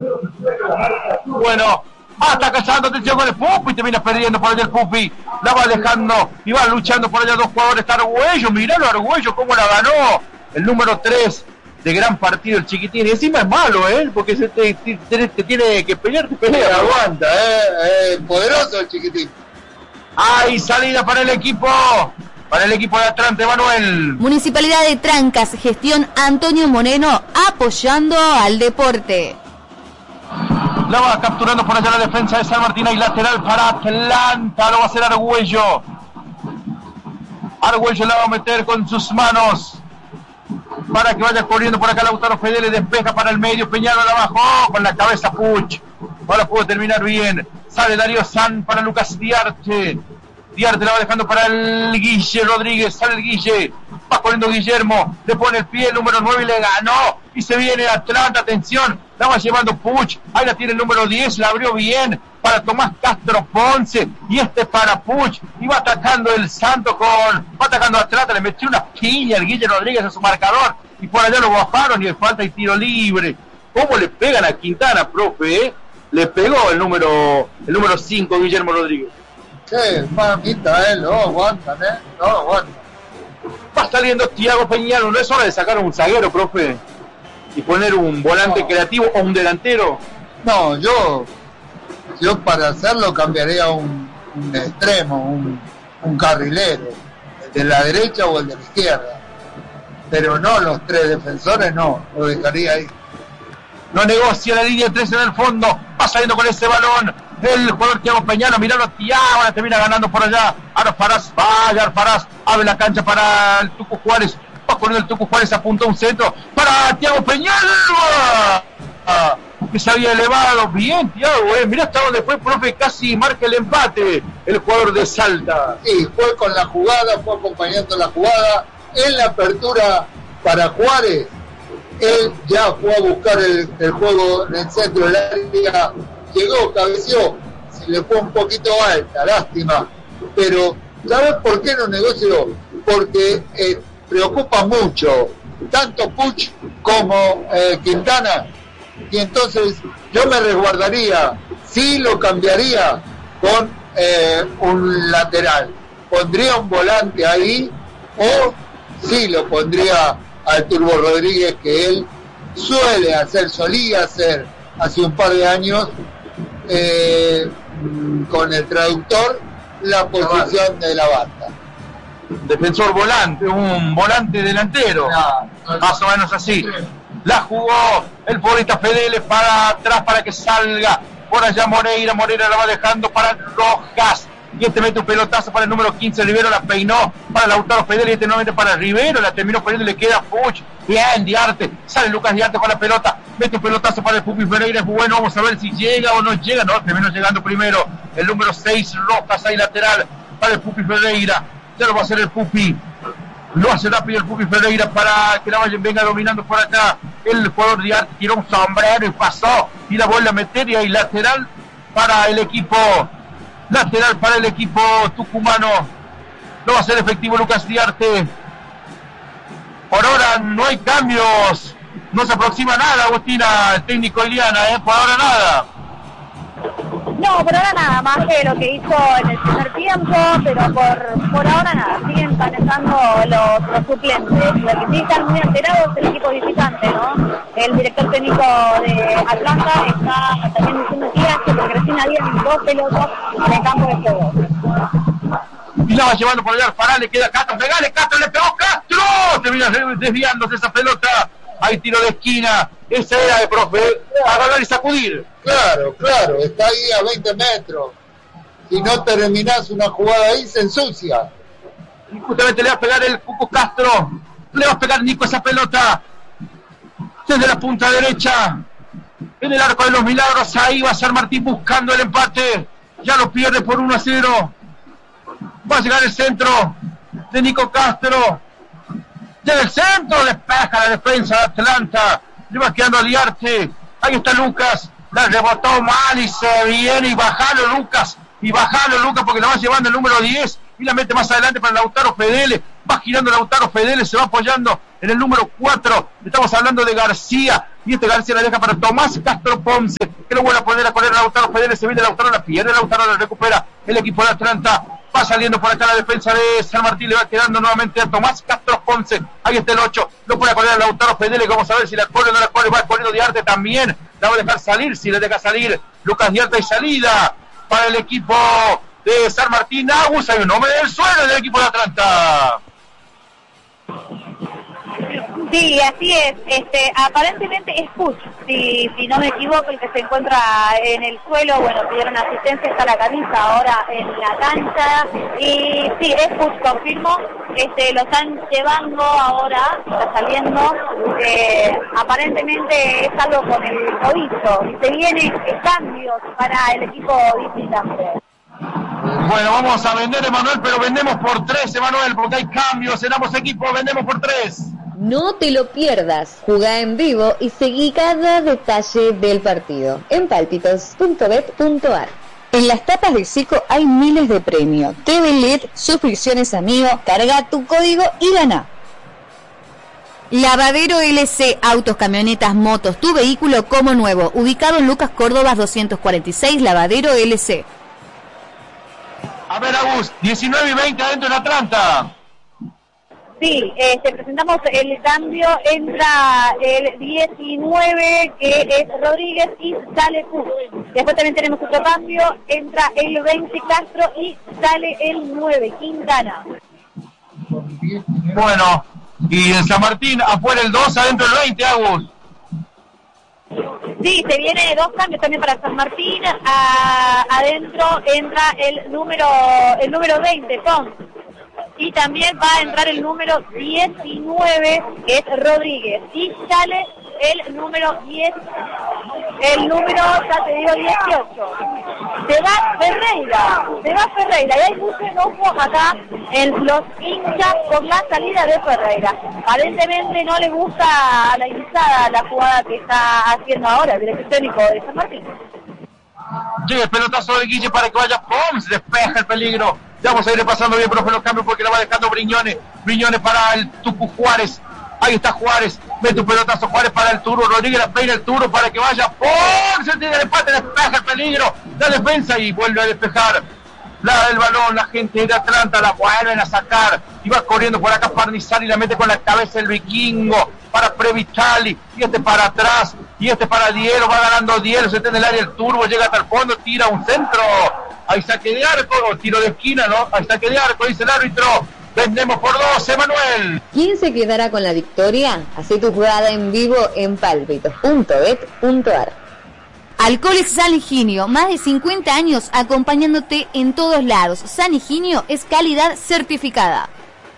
Bueno, está cazando, atención con el Pupi, termina perdiendo por allá el Pupi, la va dejando y va luchando por allá dos jugadores. Está Argüello, miralo Argüello cómo la ganó, el número 3 de gran partido el chiquitín, y encima es malo, porque se te tiene que pelear, te pelea, aguanta, poderoso el chiquitín. Hay salida para el equipo de Atlante, Manuel. Municipalidad de Trancas, gestión Antonio Moreno, apoyando al deporte. La va capturando por allá la defensa de San Martín, y lateral para Atlanta, lo va a hacer Argüello. Argüello la va a meter con sus manos para que vaya corriendo por acá Lautaro Fedele, despeja para el medio, Peñarol abajo, con la cabeza Puch, ahora pudo terminar bien, sale Darío San para Lucas Diarte la va dejando para el Guille Rodríguez, sale el Guille, va corriendo Guillermo, le pone el pie el número 9 y le ganó, y se viene Atlanta, atención, la va llevando Puch, ahí la tiene el número 10, la abrió bien para Tomás Castro Ponce, y para Puch, y va atacando el Santo va atacando a Atlanta, le metió una piña el Guille Rodríguez a su marcador, y por allá lo bajaron, y de falta y tiro libre. ¿Cómo le pegan a Quintana, profe? Le pegó el número 5, Guillermo Rodríguez. Mamita, no aguantan, no aguantan. Va saliendo Thiago Peñarol, ¿no es hora de sacar un zaguero, profe? Y poner un volante creativo o un delantero. No, yo para hacerlo cambiaría un extremo, un carrilero, el de la derecha o el de la izquierda, pero no los tres defensores, no, lo dejaría ahí. No negocia la línea 13 en el fondo, va saliendo con ese balón el jugador Thiago Peñarol, miralo a Thiago, ahora termina ganando por allá Arfaraz, abre la cancha para el Tucu Juárez, va corriendo el Tucu Juárez, apuntó un centro para Thiago Peñarol, que se había elevado, bien Thiago, mirá hasta donde fue, profe, casi marca el empate el jugador de Salta. Sí, fue con la jugada, fue acompañando la jugada, en la apertura para Juárez, él ya fue a buscar el juego en el centro del área, llegó, cabeceó, se le fue un poquito alta, lástima, pero ¿sabes por qué no negoció? Porque preocupa mucho tanto Puch como Quintana, y entonces yo me resguardaría, sí lo cambiaría con un lateral, pondría un volante ahí, o sí lo pondría al Turbo Rodríguez, que él solía hacer hace un par de años, con el traductor, la posición de la banda. Defensor volante, un volante delantero, más o menos así. La jugó el futbolista Fedele para atrás para que salga por allá Moreira la va dejando para Rojas, y mete un pelotazo para el número 15, Rivero la peinó para Lautaro Fedele, y nuevamente para Rivero, la terminó poniendo, le queda Puch, bien Diarte, sale Lucas Diarte con la pelota, mete un pelotazo para el Pupi Ferreira, es bueno, vamos a ver si llega o no llega, no, terminó llegando primero el número 6, Rojas ahí lateral para el Pupi Ferreira, ya lo va a hacer el Pupi, lo hace rápido el Pupi Ferreira para que la venga dominando por acá, el jugador Diarte tiró un sombrero y pasó, y la vuelve a meter, y hay lateral para el equipo tucumano, lo va a hacer efectivo Lucas Diarte. Por ahora no hay cambios, no se aproxima nada, Agustina, el técnico Iliana, por ahora nada. No, por ahora nada, más que lo que hizo en el primer tiempo, pero por ahora nada, siguen manejando los suplentes. Los que sí están muy alterados es el equipo visitante, ¿no? El director técnico de Atlanta está también diciendo que porque recién habían 2 pelotas en el campo de juego. Y la va llevando por allá Alfarán, le queda Castro, pegale, Castro, le pegó Castro, termina desviándose esa pelota, hay tiro de esquina, esa era de profe, agarrar y sacudir. Claro, está ahí a 20 metros, si no terminás una jugada ahí se ensucia. Y justamente le va a pegar el Cuco Castro, le va a pegar Nico esa pelota, desde la punta derecha, en el arco de los milagros, ahí va San Martín buscando el empate, ya lo pierde por 1-0. Va a llegar el centro de Nico Castro. Llega el centro, despeja la defensa de Atlanta. Le va quedando a Diarte. Ahí está Lucas. La rebotó mal y se viene. Y bajalo Lucas porque la va llevando el número 10. Y la mete más adelante para Lautaro Fedele. Va girando Lautaro Fedele. Se va apoyando en el número 4. Estamos hablando de García. y García la deja para Tomás Castro Ponce, que lo vuelve a poner a correr a Lautaro Fedele, se viene Lautaro, la pierde Lautaro, la recupera el equipo de Atlanta, va saliendo por acá la defensa de San Martín, le va quedando nuevamente a Tomás Castro Ponce, ahí está el 8, lo puede correr a Lautaro Fedele, vamos a ver si la corre o no la corre, va corriendo Diarte también, la va a dejar salir, si le deja salir Lucas Diarte y salida para el equipo de San Martín. Agus, hay un hombre del suelo del equipo de Atlanta. Sí, así es. Aparentemente es Puch, si no me equivoco, el que se encuentra en el suelo. Bueno, pidieron asistencia, está la camisa ahora en la cancha. Y sí, es Puch, confirmo. Lo están llevando ahora, está saliendo. Aparentemente es algo con el tobillo. Y se vienen cambios para el equipo visitante. Bueno, vamos a vender, Emanuel, pero vendemos por 3, Emanuel, porque hay cambios en ambos equipos, vendemos por 3. No te lo pierdas, jugá en vivo y seguí cada detalle del partido en palpitos.bet.ar. En las tapas de Seco hay miles de premios, TV LED, suscripciones Amigo, carga tu código y gana. Lavadero LC, autos, camionetas, motos, tu vehículo como nuevo, ubicado en Lucas Córdoba 246, Lavadero LC. A ver, Agus, 19 y 20 adentro en Atlanta. Sí, presentamos el cambio, entra el 19 que es Rodríguez y sale Puch. Después también tenemos otro cambio, entra el 20 Castro y sale el 9 Quintana. Bueno, y en San Martín afuera el 2, adentro el 20, Agus. Sí, se viene 2 cambios también para San Martín, adentro entra el número 20, Pons. Y también va a entrar el número 19, que es Rodríguez. Y sale el número 10, ya te digo, 18. Se va Ferreira. Y hay mucho enojo acá en los hinchas por la salida de Ferreira. Aparentemente no le gusta a la hinchada la jugada que está haciendo ahora el director técnico de San Martín. Llega el pelotazo de Guille para que vaya Pons, despeja el peligro. Ya vamos a ir pasando bien, profe, los cambios porque la va dejando Briñones para el Tucu Juárez. Ahí está Juárez, mete un pelotazo Juárez para el Turo, Rodríguez la peina el Turo para que vaya Pons, se tiene el empate, despeja el peligro, la defensa y vuelve a despejar el balón, la gente de Atlanta la vuelven a sacar y va corriendo por acá Parnizari y la mete con la cabeza el vikingo para Previtali y para atrás y para Dielo, va ganando Dielo, se tiene el área el Turbo, llega hasta el fondo, tira un centro, hay saque de arco, o tiro de esquina, ¿no? Hay saque de arco, dice el árbitro. Vendemos por 2, Emanuel. ¿Quién se quedará con la victoria? Hacé tu jugada en vivo en palpitos.bet.ar. Alcoholes San Higinio, más de 50 años acompañándote en todos lados. San Higinio es calidad certificada.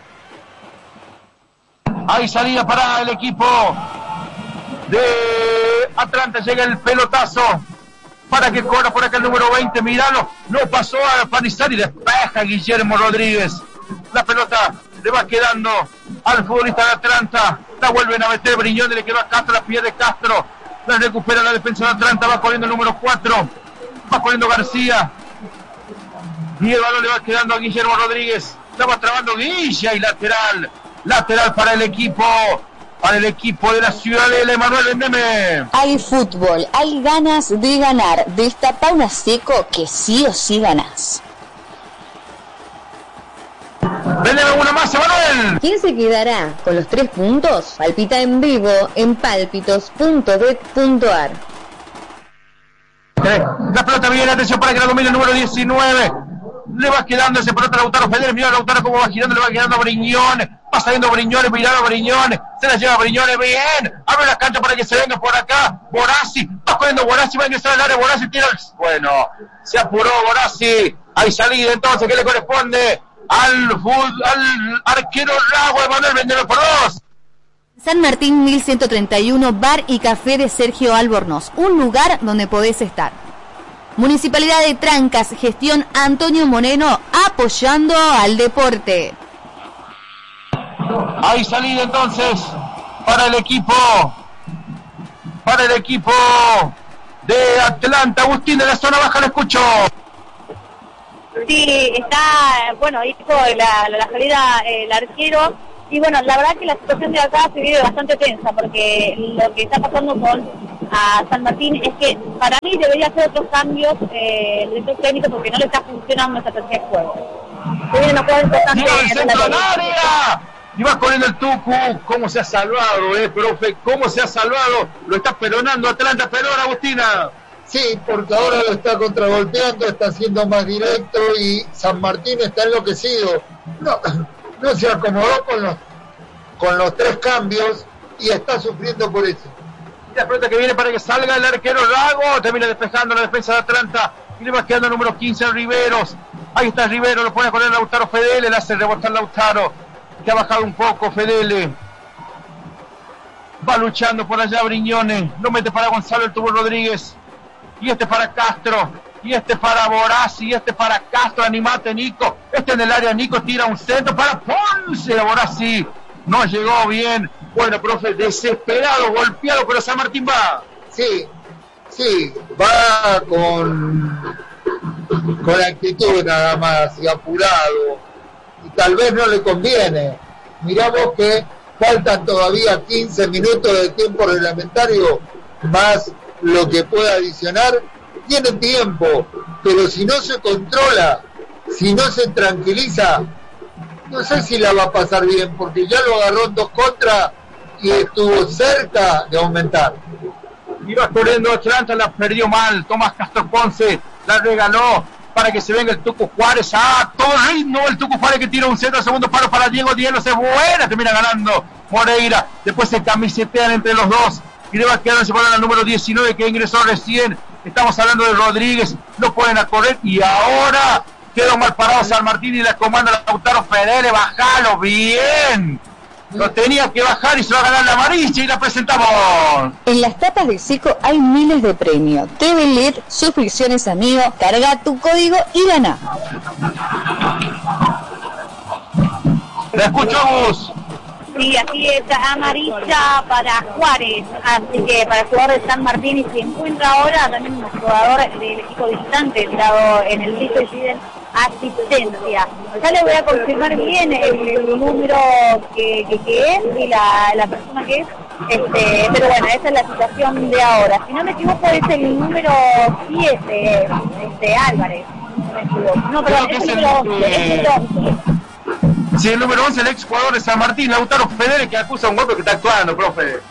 Hay salida para el equipo de Atlanta, llega el pelotazo para que corra por acá el número 20, Miralo, no pasó a Panizari, despeja Guillermo Rodríguez. La pelota le va quedando al futbolista de Atlanta, la vuelven a meter Briñones, le quedó a Castro, la pierde Castro, la recupera la defensa de Atlanta, va corriendo el número 4, va corriendo García, y el balón le va quedando a Guillermo Rodríguez, la va trabando Guilla y lateral para el equipo de la Ciudadela. Emanuel, vendeme. Hay fútbol, hay ganas de ganar, destapa una Seco que sí o sí ganás. Vendeme una más, Emanuel. ¿Quién se quedará con los 3 puntos? Palpita en vivo en palpitos.bet.ar. La pelota viene, atención para que la domine el número 19. Le va quedando ese pelota a Lautaro Fedele, mira a Lautaro cómo va girando, le va quedando a Briñones, va saliendo Briñones, mirando a Briñones, se la lleva Briñones, bien, abre la cancha para que se venga por acá, Borassi, va corriendo Borassi, va a ingresar al área, Borassi tira bueno, se apuró Borassi, hay salida entonces que le corresponde al arquero Rago, Emanuel, vendelo por 2. San Martín 1131, bar y café de Sergio Albornoz, un lugar donde podés estar. Municipalidad de Trancas, gestión Antonio Moreno, apoyando al deporte. Hay salida entonces para el equipo de Atlanta. Agustín de la zona baja, lo escucho. Sí, está, bueno, hizo la salida el arquero Y bueno, la verdad que la situación de acá se vive bastante tensa, porque lo que está pasando con San Martín es que para mí debería hacer otros cambios el director técnico, porque no le está funcionando esa tercera juego. Se viene una jugada importante. ¡Tiro el centro al área! Y va corriendo el Tucu. ¿Cómo se ha salvado, profe? ¿Cómo se ha salvado? Lo está peronando Atlanta. Perón, Agustina. Sí, porque ahora lo está contragolpeando, está siendo más directo y San Martín está enloquecido. No se acomodó con los 3 cambios y está sufriendo por eso. Y la pelota que viene para que salga el arquero Lago. Termina despejando la defensa de Atlanta. Y le va quedando el número 15 a Riveros. Ahí está Rivero, lo pone a correr Lautaro Fedele. Le hace rebotar Lautaro, que ha bajado un poco Fedele. Va luchando por allá Briñones. Lo mete para Gonzalo el Tubo Rodríguez. Y este para Castro. Y este para Borassi. Y este para Castro. Animate, Nico. Este en el área, Nico tira un centro para Ponce. Borassi no llegó bien. Bueno, profe, desesperado, golpeado, pero San Martín va. Sí, va con actitud nada más y apurado. Y tal vez no le conviene. Mirá vos que faltan todavía 15 minutos de tiempo reglamentario, más lo que pueda adicionar. Tiene tiempo, pero si no se controla, si no se tranquiliza, no sé si la va a pasar bien, porque ya lo agarró en 2 contras y estuvo cerca de aumentar. Iba corriendo Atlanta, la perdió mal. Tomás Castro Ponce la regaló para que se venga el Tucu Juárez. Todo ritmo el Tucu Juárez, que tira un centro, segundo paro para Diego. Diego se buena, termina ganando Moreira. Después se camisetean entre los dos y le va a quedar en semana al número 19 que ingresó recién. Estamos hablando de Rodríguez, lo ponen a correr y ahora quedó mal parado San Martín y la comanda Lautaro Fedele. Bajalo bien. Lo tenía que bajar y se va a ganar la amarilla y la presentamos. En las tapas de Seco hay miles de premios. TV LED, suscripciones amigo, carga tu código y gana. ¿La escucho, Gus? Sí, así es, amarilla para Juárez, así que para el jugador de San Martín, y se encuentra ahora también un jugador del equipo visitante tirado en el piso y piden asistencia. Ya le voy a confirmar bien el número que es y la persona que es, pero bueno, esa es la situación de ahora. Si no me equivoco es el número 7, Álvarez. No, perdón, es el número 11. Sí, el número 11, el ex jugador de San Martín, Lautaro Fedele, que acusa un golpe que está actuando, profe.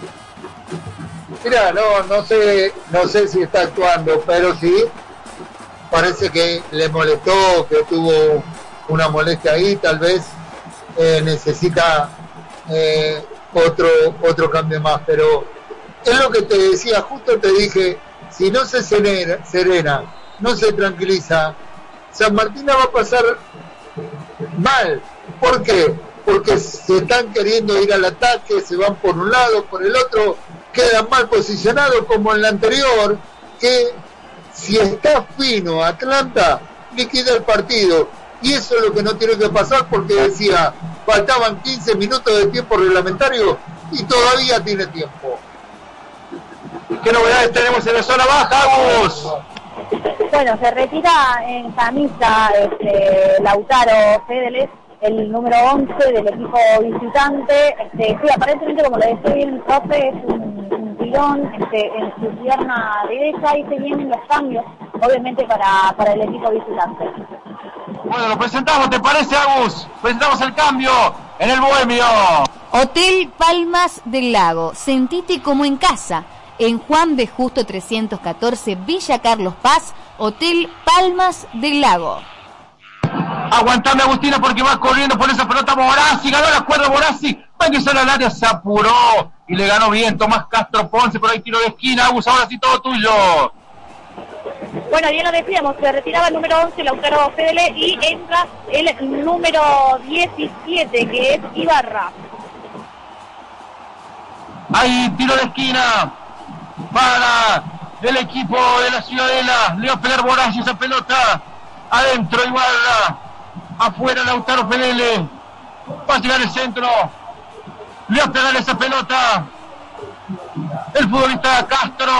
Mira, no sé si está actuando, pero sí parece que le molestó, que tuvo una molestia ahí, tal vez necesita otro cambio más, pero es lo que te decía, justo te dije, si no se serena, no se tranquiliza, San Martín va a pasar mal. ¿Por qué? Porque se están queriendo ir al ataque, se van por un lado, por el otro, quedan mal posicionados como en la anterior, que si está fino Atlanta, liquida el partido. Y eso es lo que no tiene que pasar, porque decía, faltaban 15 minutos de tiempo reglamentario y todavía tiene tiempo. ¿Qué novedades tenemos en la zona baja, Gus? Bueno, se retira en camisa Lautaro Fedele, el número 11 del equipo visitante. Sí, aparentemente, como le decía bien el profe, es un tirón en su pierna derecha, y se vienen los cambios, obviamente, para el equipo visitante. Bueno, lo presentamos, ¿te parece, Agus? Presentamos el cambio en el Bohemio. Hotel Palmas del Lago, sentite como en casa. En Juan B. Justo 314, Villa Carlos Paz, Hotel Palmas del Lago. Aguantame, Agustina, porque va corriendo por esa pelota Borassi, ganó la cuerda Borassi, va a ingresar al área, se apuró y le ganó bien Tomás Castro Ponce, por ahí tiro de esquina. Agus, ahora sí todo tuyo. Bueno, bien lo decíamos, se retiraba el número 11, Lautaro Fedele, y entra el número 17, que es Ibarra. Ahí tiro de esquina para el equipo de la Ciudadela. Le va a pegar Borassi esa pelota. Adentro Ibarra, afuera Lautaro Fedele, va a llegar el centro, le va a pegar esa pelota el futbolista Castro,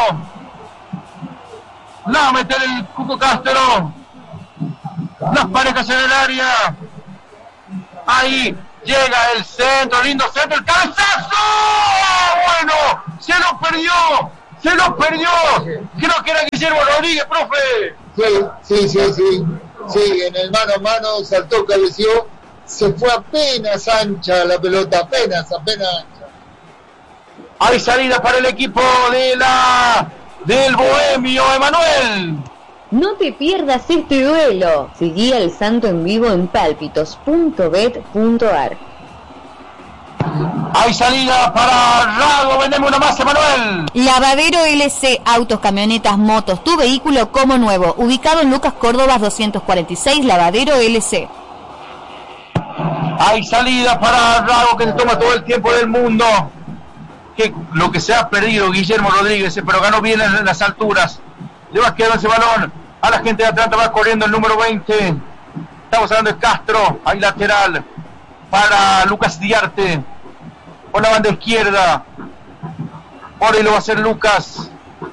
la va a meter el Cuco Castro, las parejas en el área, ahí Llega el centro, lindo centro, el cabezazo. Bueno, se lo perdió. Creo que era Guillermo Rodríguez, profe. Sí, en el mano a mano saltó, cabeció, se fue apenas ancha la pelota, apenas ancha. Hay salida para el equipo del Bohemio, Emanuel. No te pierdas este duelo. Seguí al Santo en vivo en palpitos.bet.ar. Hay salida para Rago, vendemos una más, Emanuel. Lavadero LC, autos, camionetas, motos, tu vehículo como nuevo. Ubicado en Lucas Córdobas 246, Lavadero LC. Hay salida para Rago, que se toma todo el tiempo del mundo. Que lo que se ha perdido Guillermo Rodríguez, pero ganó bien en las alturas. Le va quedando ese balón a la gente de Atlanta, va corriendo el número 20. Estamos hablando de Castro, hay lateral para Lucas Diarte. Por la banda izquierda. Por ahí lo va a hacer Lucas.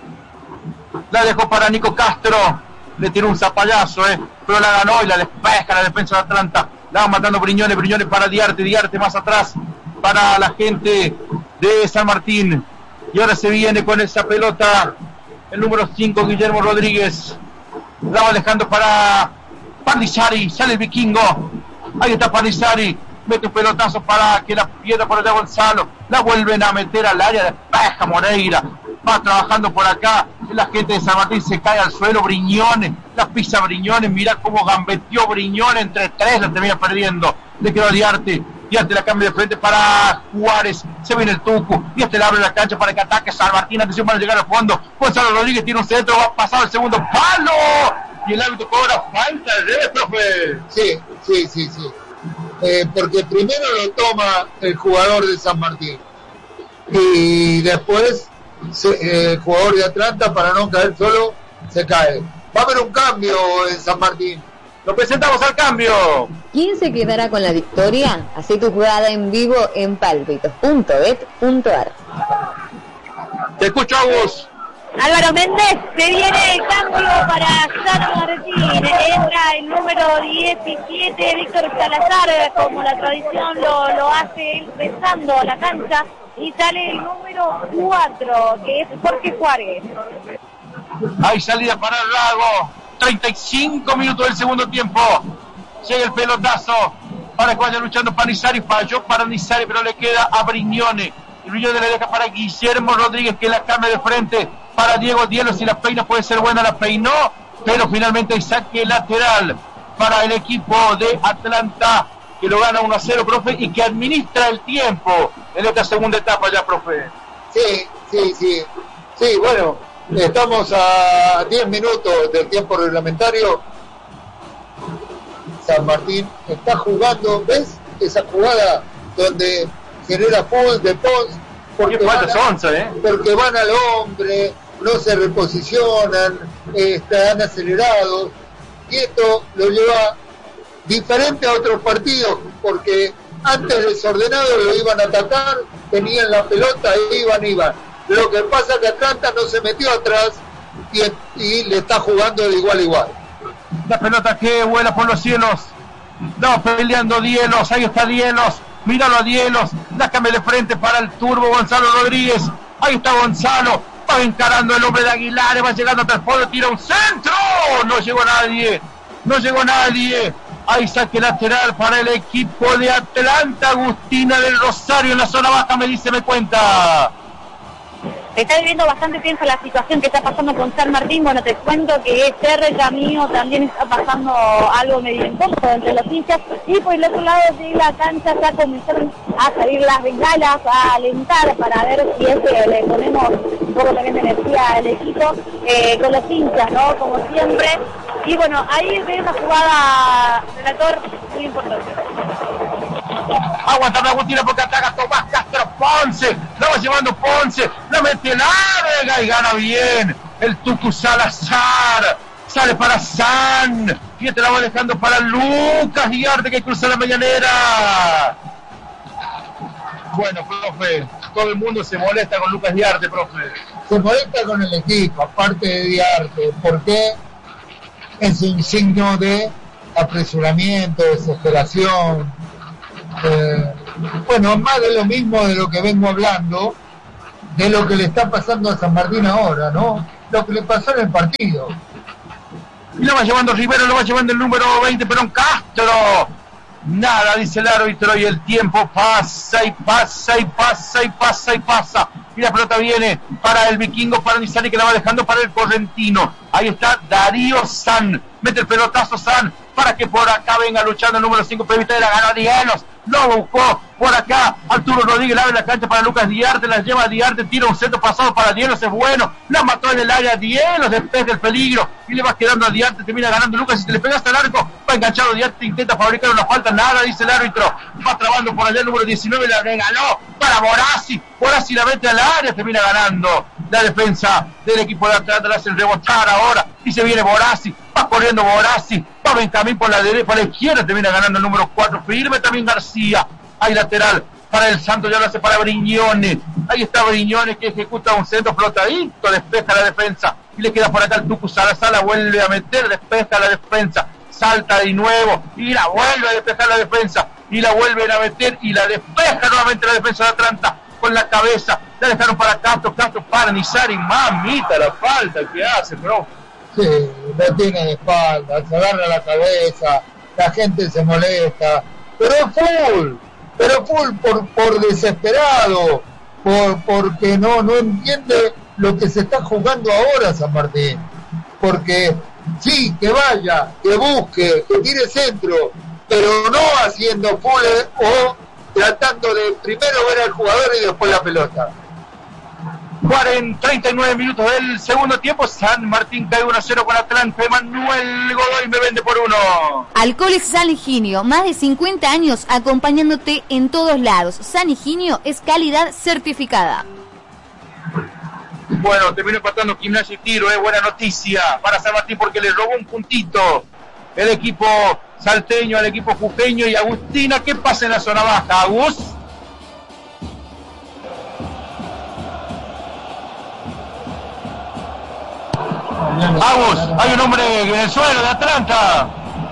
La dejó para Nico Castro. Le tiró un zapallazo, pero la ganó y la despeja la defensa de Atlanta. La va matando Briñones para Diarte más atrás para la gente de San Martín. Y ahora se viene con esa pelota el número 5, Guillermo Rodríguez. La va dejando para Pandizari. Sale el vikingo. Ahí está Pandizari. Mete un pelotazo para que la pierda por allá Gonzalo. La vuelven a meter al área. Despeja Moreira. Va trabajando por acá. La gente de San Martín se cae al suelo. Briñones. La pisa Briñones. Mirá cómo gambeteó Briñones. Entre tres la termina perdiendo. Le quedó a Diarte. Diarte la cambia de frente para Juárez. Se viene el Tucu. Diarte le abre la cancha para que ataque San Martín. Atención para llegar al fondo. Gonzalo Rodríguez tiene un centro. Va a pasar el segundo palo. Y el árbitro cobra falta de revés, profe. Sí. Porque primero lo toma el jugador de San Martín y después el jugador de Atlanta, para no caer solo, se cae. Va a haber un cambio en San Martín. Lo presentamos al cambio. ¿Quién se quedará con la victoria? Hacé tu jugada en vivo en palpitos.bet.ar. Te escucho, Agus. Álvaro Méndez, se viene el cambio para San Martín. Entra el número 17, Víctor Salazar, como la tradición lo hace él, besando la cancha. Y sale el número 4, que es Jorge Juárez. Hay salida para el Rago. 35 minutos del segundo tiempo. Llega el pelotazo para que vaya luchando Panizari. Falló para Panizari, pero le queda a Briñones. Y Briñones le deja para Guillermo Rodríguez, que la cambia de frente para Diego Dielo. Si la peina puede ser buena, la peinó, pero finalmente hay saque lateral para el equipo de Atlanta, que lo gana 1-0, profe, y que administra el tiempo en esta segunda etapa ya, profe. Sí, bueno, estamos a 10 minutos del tiempo reglamentario. San Martín está jugando, ¿ves? Esa jugada donde genera full de Pons, porque van al hombre, no se reposicionan, están acelerados, y esto lo lleva diferente a otros partidos, porque antes desordenados lo iban a atacar, tenían la pelota e iban. Lo que pasa es que Atlanta no se metió atrás y le está jugando de igual a igual. La pelota que vuela por los cielos. No, peleando Dielos, ahí está Dielos. Míralo a Dielos, la cambia de frente para el turbo Gonzalo Rodríguez. Ahí está Gonzalo, va encarando el hombre de Aguilar, va llegando hasta el fondo, tira un centro. No llegó nadie. Hay saque lateral para el equipo de Atlanta. Agustina del Rosario en la zona baja, me cuenta. Está viviendo bastante tensa la situación que está pasando con San Martín. Bueno, te cuento que Terre Camino también está pasando algo medio incómodo entre los hinchas. Y por el otro lado de la cancha ya comenzaron a salir las bengalas, a alentar para ver si es que le ponemos un poco también de energía al equipo con los hinchas, ¿no? Como siempre. Y bueno, ahí ve una jugada, relator, muy importante. Aguanta Agustina porque ataca Tomás Castro. Ponce, la va llevando Ponce, la mete larga y gana bien el Tucu Salazar. Sale para San, y te la va dejando para Lucas Diarte, que cruza la medianera. Bueno, profe, todo el mundo se molesta con Lucas Diarte, profe. Se molesta con el equipo, aparte de Diarte, porque es un signo de apresuramiento, desesperación. bueno, más de lo mismo de lo que vengo hablando, de lo que le está pasando a San Martín ahora, ¿no? Lo que le pasó en el partido. Y lo va llevando Rivero, lo va llevando el número 20, Perón Castro. Nada, dice el árbitro, y el tiempo pasa y pasa y pasa y pasa y pasa. Y la pelota viene para el vikingo, para Nizari, que la va dejando para el correntino. Ahí está Darío San. Mete el pelotazo San para que por acá venga luchando el número 5, Pevita de la gana Dielos. Lo buscó por acá Arturo Rodríguez, la abre la cancha para Lucas Diarte, la lleva Diarte, tira un centro pasado para Dielos, es bueno, la mató en el área, Dielos despeja el peligro y le va quedando a Diarte, termina ganando Lucas, y si te le pegaste al arco, va enganchado Diarte, intenta fabricar una falta, nada, dice el árbitro, va trabando por allá el número 19, la regaló para Borazzi la mete al área, termina ganando la defensa del equipo de Atlanta, la hacen rebotar ahora, y se viene Borazzi, va corriendo Borazzi, va Benjamín por la derecha, por la izquierda, termina ganando el número 4, firme también García, hay lateral para el Santos, ya lo hace para Briñones, ahí está Briñones que ejecuta un centro flotadito, despeja la defensa, y le queda por acá el Tucu Salazar, la vuelve a meter, despeja la defensa, salta de nuevo, y la vuelve a despejar la defensa, y la vuelven a meter, y la despeja nuevamente la defensa de Atlanta, con la cabeza, la dejaron para Castro para Nizari, mamita la falta que hace, bro. Sí, lo tiene de espalda, se agarra la cabeza, la gente se molesta, pero full por desesperado, porque no entiende lo que se está jugando ahora San Martín, porque sí, que vaya, que busque, que tire centro, pero no haciendo full o tratando de primero ver al jugador y después la pelota. 39 minutos del segundo tiempo, San Martín cae 1-0 con Atlanta, Emanuel Godoy me vende por 1. Alcoholes San Higinio, más de 50 años acompañándote en todos lados. San Higinio es calidad certificada. Bueno, terminó empatando Gimnasia y Tiro, buena noticia para San Martín porque le robó un puntito el equipo salteño al equipo jujeño. Y Agustina, ¿qué pasa en la zona baja, Agus? Agus, hay un hombre en el suelo de Atlanta.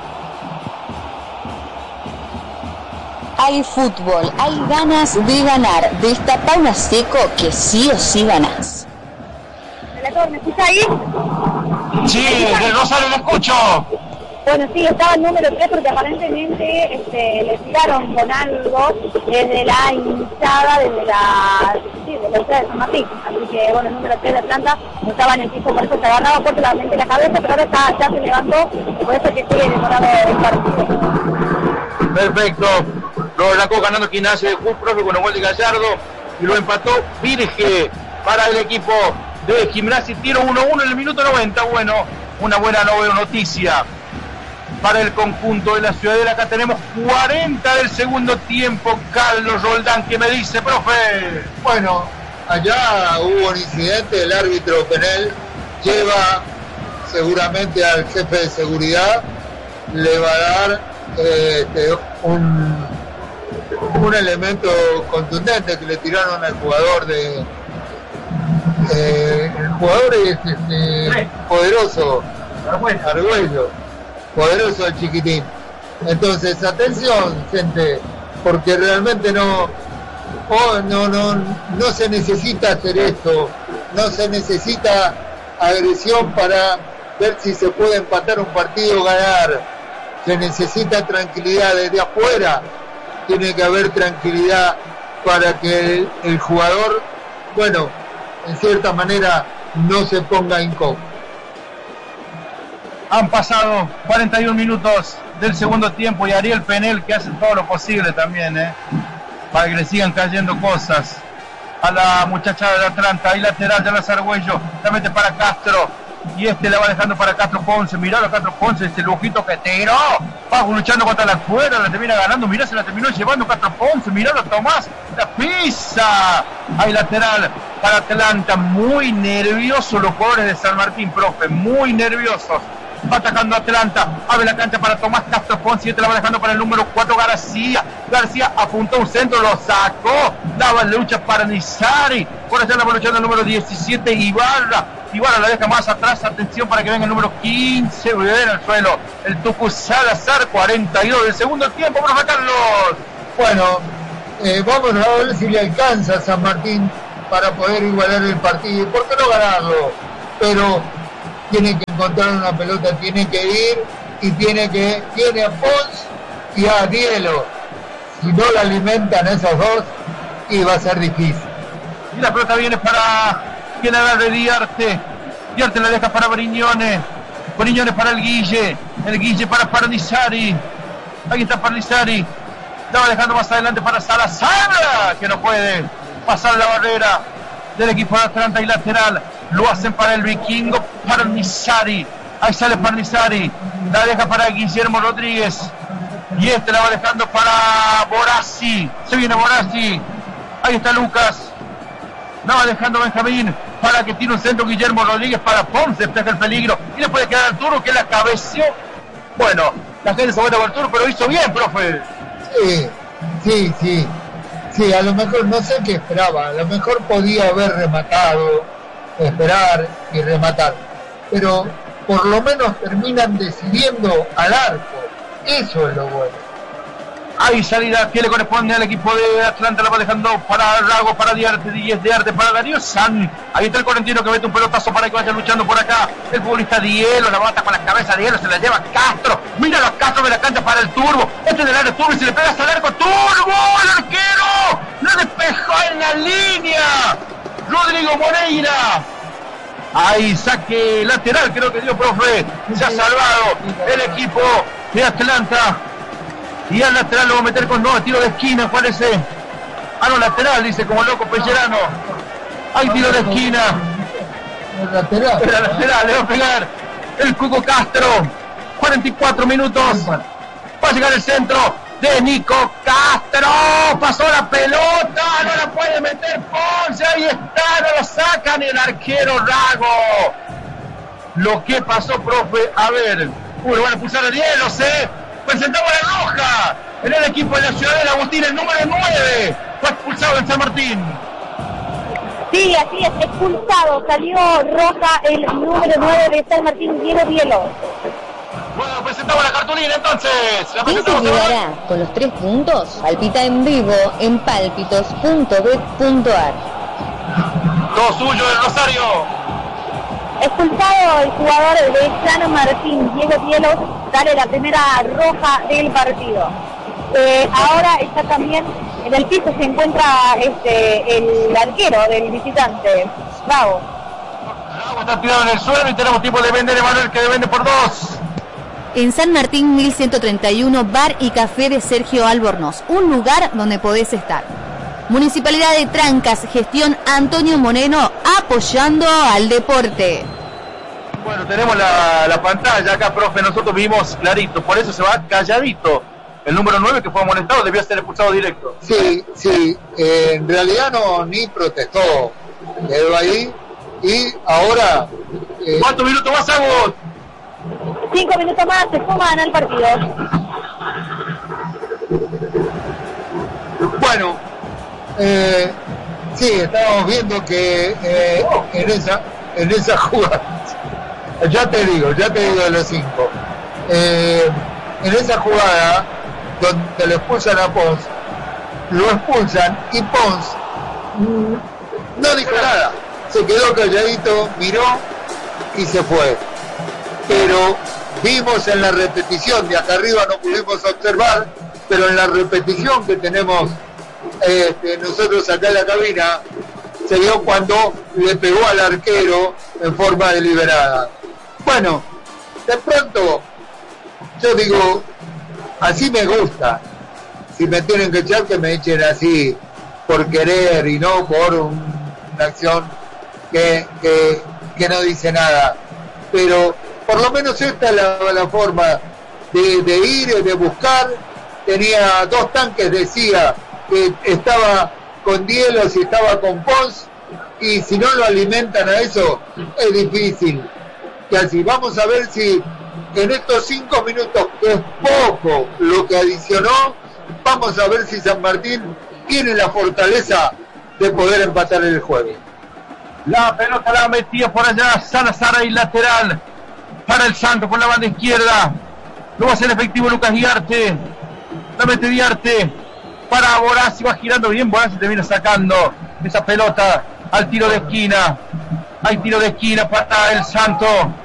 Hay fútbol, hay ganas de ganar. Destapa una seco que sí o sí ganás. ¿Me escucha ahí? Sí, de Rosario lo escucho. Bueno, sí, estaba el número 3 porque aparentemente le tiraron con algo desde la hinchada, desde la hinchada de San Martín. Así que, bueno, el número 3 de Atlanta no estaba en el piso, por eso se agarraba fuertemente la cabeza, pero ahora ya se levantó, por eso que sigue demorado el partido. Perfecto. Lo arrancó ganando Gimnasia de Club Profe con el gol de Gallardo y lo empató Virge para el equipo de Gimnasia y Tiro 1-1 en el minuto 90. Bueno, una buena noticia para el conjunto de la Ciudadela. Acá tenemos 40 del segundo tiempo. Carlos Roldán, ¿qué me dice, profe? Bueno, allá hubo un incidente, el árbitro Penel lleva seguramente al jefe de seguridad, le va a dar un elemento contundente que le tiraron al jugador el jugador es poderoso, Argüello, poderoso el chiquitín. Entonces, atención, gente, porque realmente no se necesita hacer esto, no se necesita agresión para ver si se puede empatar un partido o ganar. Se necesita tranquilidad desde afuera, tiene que haber tranquilidad para que el jugador, bueno, en cierta manera no se ponga incómodo. Han pasado 41 minutos del segundo tiempo y Ariel Penel, que hace todo lo posible también, para que le sigan cayendo cosas a la muchacha de Atlanta. Ahí lateral, ya la Argüello, la mete para Castro y la va dejando para Castro Ponce. Mirá a Castro Ponce, ese lujito que tiró, va luchando contra la afuera, la termina ganando. Mirá, se la terminó llevando Castro Ponce. Mirá, Tomás, la pisa. Hay lateral para Atlanta, muy nerviosos los jugadores de San Martín, profe, muy nerviosos. Va atacando Atlanta, abre la cancha para Tomás Castro Ponce y la va dejando para el número 4 García apuntó un centro, lo sacó, daba lucha para Nizari, por allá la va luchando el número 17 Ibarra la deja más atrás, atención para que venga el número 15, en el suelo, el Tucu Salazar, 42 del segundo tiempo, profe Carlos. Bueno, vamos a ver si le alcanza a San Martín para poder igualar el partido. ¿Por qué no ganarlo? Pero tiene que encontrar una pelota, tiene que ir y tiene a Pons y a Dielo. Si no la alimentan esos dos, y va a ser difícil. Y la pelota viene para quien habla de Diarte. Diarte la deja para Brignone. Brignone para el Guille para Parnizari. Ahí está Parnizari. La va dejando más adelante para Salazar, que no puede pasar la barrera del equipo de Atlanta y lateral. Lo hacen para el vikingo Parnizari. Ahí sale Parnizari. La deja para Guillermo Rodríguez. Y la va dejando para Borassi. Se viene Borassi. Ahí está Lucas. La va dejando Benjamín para que tire un centro Guillermo Rodríguez para Ponce. Despeja el peligro. Y le puede quedar al Turbo, que la cabeció. Bueno, la gente se vuelve con el Turbo, pero hizo bien, profe. Sí, a lo mejor no sé qué esperaba. A lo mejor podía haber rematado, esperar y rematar. Pero por lo menos terminan decidiendo al arco. Eso es lo bueno. Hay salida que le corresponde al equipo de Atlanta, la va dejando para Rago, para Diarte, 10 de Arte, para Darío San. Ahí está el correntino que mete un pelotazo para que vaya luchando por acá. El futbolista Dielo, la bota con la cabeza, Dielo se la lleva Castro. Mira los Castro de la cancha para el Turbo. Del área Turbo y se le pega hasta el arco. ¡Turbo! ¡El arquero! ¡Lo despejó en la línea! Rodrigo Moreira. Ahí saque lateral, creo que dio, profe. Se ha salvado el equipo de Atlanta. Y al lateral lo va a meter con 9 tiros de esquina, parece. No, lateral, dice como loco Pellerano. Hay tiro de esquina. El lateral. El lateral, le va a pegar el Cuco Castro. 44 minutos. Va a llegar el centro de Nico Castro. Pasó la pelota, no la puede meter Ponce. Ahí está, no lo sacan el arquero Rago. Lo que pasó, profe, a ver. Lo van a pulsar a Dielo, presentamos la roja en el equipo de la Ciudad del Agustín, el número 9 fue expulsado en San Martín. Sí, así es, expulsado, salió roja el número 9 de San Martín, Dielo. Bueno, presentamos la cartulina entonces. ¿Quién se quedará con los 3 puntos? Palpita en vivo en palpitos.bet.ar. Todo suyo del Rosario. Expulsado el jugador de San Martín, Dielo, sale la primera roja del partido. Ahora está también en el piso, se encuentra el arquero del visitante, Rago. Rago está tirado en el suelo y tenemos tiempo de vender, Emanuel, que vende por 2. En San Martín 1131, bar y café de Sergio Albornoz, un lugar donde podés estar. Municipalidad de Trancas, gestión Antonio Moreno, apoyando al deporte. Bueno, tenemos la pantalla acá, profe, nosotros vimos clarito, por eso se va calladito. El número 9 que fue amonestado debió ser expulsado directo. Sí, en realidad ni protestó, quedó ahí y ahora... ¿Cuántos minutos más hago? 5 minutos más, se suman al partido. Bueno, sí, estábamos viendo que en esa jugada, ya te digo de los 5, en esa jugada donde le expulsan a Pons, lo expulsan y Pons no dijo nada, se quedó calladito, miró y se fue. Pero vimos en la repetición, de acá arriba no pudimos observar, pero en la repetición que tenemos nosotros acá en la cabina, se vio cuando le pegó al arquero en forma deliberada. Bueno, de pronto yo digo, así me gusta. Si me tienen que echar, que me echen así por querer y no por una acción que no dice nada. Pero por lo menos esta es la forma de ir, de buscar. Tenía 2 tanques, decía que estaba con Dielos y estaba con Pons, y si no lo alimentan a eso, es difícil. Y así vamos a ver si en estos 5 minutos, que es poco lo que adicionó, vamos a ver si San Martín tiene la fortaleza de poder empatar el juego. La pelota la metía por allá Salazar, y lateral para el Santos por la banda izquierda. Lo va a hacer efectivo Lucas Diarte. La mete Diarte. para Borassi, va girando bien, Borassi termina sacando esa pelota al tiro de esquina. Hay tiro de esquina para el Santo.